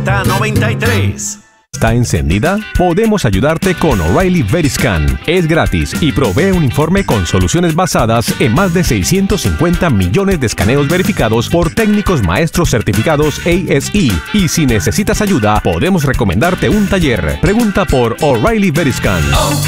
Z93. ¿Está encendida? Podemos ayudarte con O'Reilly Veriscan. Es gratis y provee un informe con soluciones basadas en más de 650 millones de escaneos verificados por técnicos maestros certificados ASE. Y si necesitas ayuda, podemos recomendarte un taller. Pregunta por O'Reilly Veriscan.